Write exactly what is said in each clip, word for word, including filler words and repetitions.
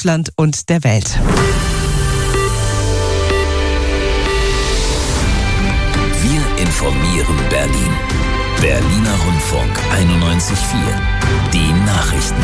Deutschland und der Welt. Wir informieren Berlin. Berliner Rundfunk einundneunzig Komma vier. Die Nachrichten.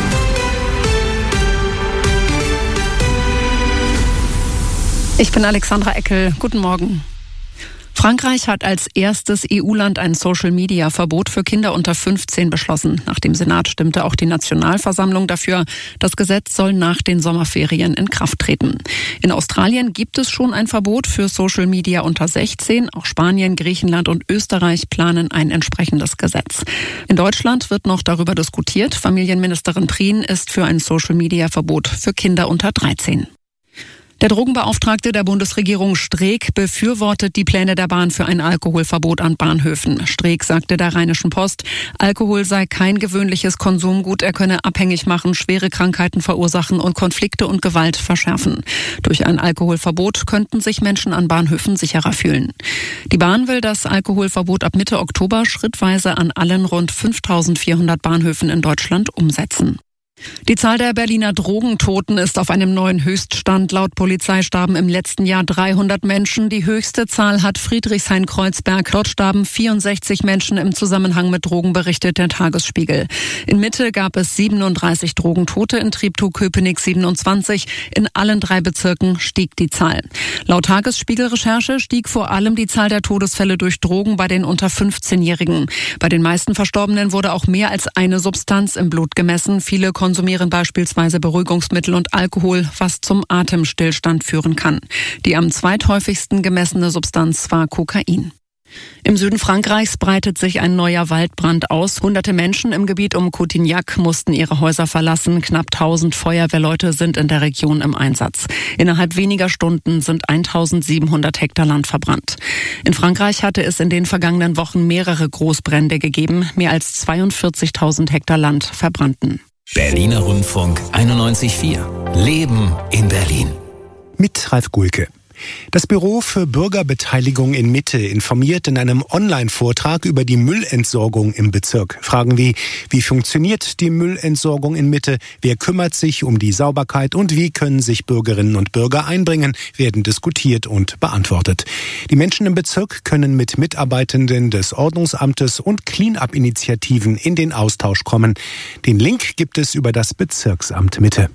Ich bin Alexandra Eckel. Guten Morgen. Frankreich hat als erstes E U-Land ein Social-Media-Verbot für Kinder unter fünfzehn beschlossen. Nach dem Senat stimmte auch die Nationalversammlung dafür. Das Gesetz soll nach den Sommerferien in Kraft treten. In Australien gibt es schon ein Verbot für Social-Media unter sechzehn. Auch Spanien, Griechenland und Österreich planen ein entsprechendes Gesetz. In Deutschland wird noch darüber diskutiert. Familienministerin Prien ist für ein Social-Media-Verbot für Kinder unter dreizehn. Der Drogenbeauftragte der Bundesregierung Streeck befürwortet die Pläne der Bahn für ein Alkoholverbot an Bahnhöfen. Streeck sagte der Rheinischen Post, Alkohol sei kein gewöhnliches Konsumgut, er könne abhängig machen, schwere Krankheiten verursachen und Konflikte und Gewalt verschärfen. Durch ein Alkoholverbot könnten sich Menschen an Bahnhöfen sicherer fühlen. Die Bahn will das Alkoholverbot ab Mitte Oktober schrittweise an allen rund fünftausendvierhundert Bahnhöfen in Deutschland umsetzen. Die Zahl der Berliner Drogentoten ist auf einem neuen Höchststand. Laut Polizei starben im letzten Jahr dreihundert Menschen. Die höchste Zahl hat Friedrichshain-Kreuzberg. Dort starben vierundsechzig Menschen im Zusammenhang mit Drogen, berichtet der Tagesspiegel. In Mitte gab es siebenunddreißig Drogentote, in Treptow-Köpenick siebenundzwanzig. In allen drei Bezirken stieg die Zahl. Laut Tagesspiegel-Recherche stieg vor allem die Zahl der Todesfälle durch Drogen bei den unter fünfzehnjährigen. Bei den meisten Verstorbenen wurde auch mehr als eine Substanz im Blut gemessen. Viele konsumieren beispielsweise Beruhigungsmittel und Alkohol, was zum Atemstillstand führen kann. Die am zweithäufigsten gemessene Substanz war Kokain. Im Süden Frankreichs breitet sich ein neuer Waldbrand aus. Hunderte Menschen im Gebiet um Cotignac mussten ihre Häuser verlassen. Knapp tausend Feuerwehrleute sind in der Region im Einsatz. Innerhalb weniger Stunden sind eintausendsiebenhundert Hektar Land verbrannt. In Frankreich hatte es in den vergangenen Wochen mehrere Großbrände gegeben. Mehr als zweiundvierzigtausend Hektar Land verbrannten. Berliner Rundfunk einundneunzig Komma vier. Leben in Berlin. Mit Ralf Gulke. Das Büro für Bürgerbeteiligung in Mitte informiert in einem Online-Vortrag über die Müllentsorgung im Bezirk. Fragen wie, wie funktioniert die Müllentsorgung in Mitte, wer kümmert sich um die Sauberkeit und wie können sich Bürgerinnen und Bürger einbringen, werden diskutiert und beantwortet. Die Menschen im Bezirk können mit Mitarbeitenden des Ordnungsamtes und Clean-up-Initiativen in den Austausch kommen. Den Link gibt es über das Bezirksamt Mitte.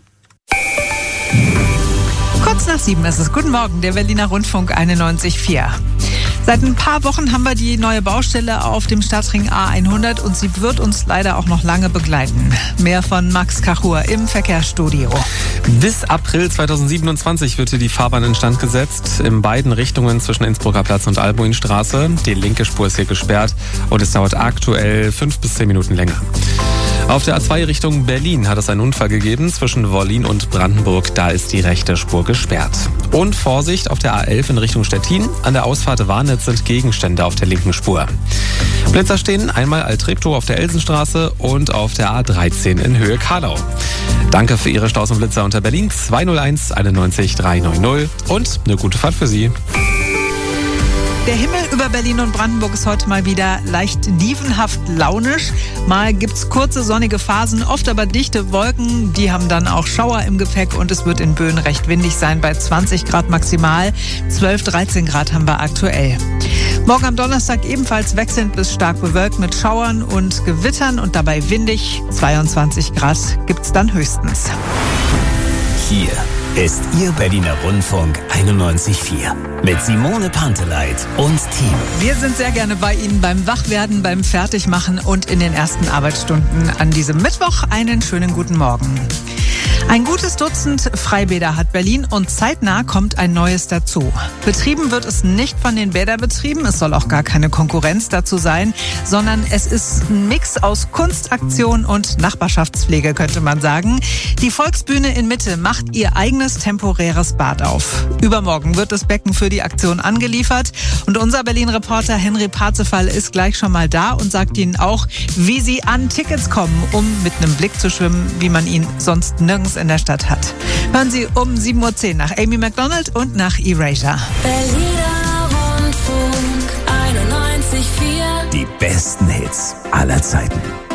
Kurz nach sieben ist es. Guten Morgen, der Berliner Rundfunk einundneunzig Komma vier. Seit ein paar Wochen haben wir die neue Baustelle auf dem Stadtring A hundert und sie wird uns leider auch noch lange begleiten. Mehr von Max Kachur im Verkehrsstudio. Bis April zweitausendsiebenundzwanzig wird hier die Fahrbahn instand gesetzt, in beiden Richtungen zwischen Innsbrucker Platz und Albuinstraße. Die linke Spur ist hier gesperrt und es dauert aktuell fünf bis zehn Minuten länger. Auf der A zwei Richtung Berlin hat es einen Unfall gegeben zwischen Wollin und Brandenburg. Da ist die rechte Spur gesperrt. Und Vorsicht auf der A elf in Richtung Stettin. An der Ausfahrt Warnitz sind Gegenstände auf der linken Spur. Blitzer stehen einmal Alt-Treptow auf der Elsenstraße und auf der A dreizehn in Höhe Karlau. Danke für Ihre Staus und Blitzer unter Berlin zwei null eins einundneunzig dreihundertneunzig und eine gute Fahrt für Sie. Der Himmel über Berlin und Brandenburg ist heute mal wieder leicht dievenhaft launisch. Mal gibt's kurze sonnige Phasen, oft aber dichte Wolken. Die haben dann auch Schauer im Gepäck und es wird in Böen recht windig sein bei zwanzig Grad maximal. zwölf, dreizehn Grad haben wir aktuell. Morgen am Donnerstag ebenfalls wechselnd bis stark bewölkt mit Schauern und Gewittern und dabei windig. zweiundzwanzig Grad gibt's dann höchstens. Hier ist Ihr Berliner Rundfunk einundneunzig Komma vier mit Simone Panteleit und Team. Wir sind sehr gerne bei Ihnen beim Wachwerden, beim Fertigmachen und in den ersten Arbeitsstunden an diesem Mittwoch. Einen schönen guten Morgen. Ein gutes Dutzend Freibäder hat Berlin und zeitnah kommt ein neues dazu. Betrieben wird es nicht von den Bäderbetrieben, es soll auch gar keine Konkurrenz dazu sein, sondern es ist ein Mix aus Kunstaktion und Nachbarschaftspflege, könnte man sagen. Die Volksbühne in Mitte macht ihr eigenes temporäres Bad auf. Übermorgen wird das Becken für die Aktion angeliefert und unser Berlin-Reporter Henry Parzefall ist gleich schon mal da und sagt Ihnen auch, wie Sie an Tickets kommen, um mit einem Blick zu schwimmen, wie man ihn sonst nirgends in der Stadt hat. Hören Sie um sieben Uhr zehn nach Amy Macdonald und nach Erasure. Berliner Rundfunk einundneunzig Komma vier. Die besten Hits aller Zeiten.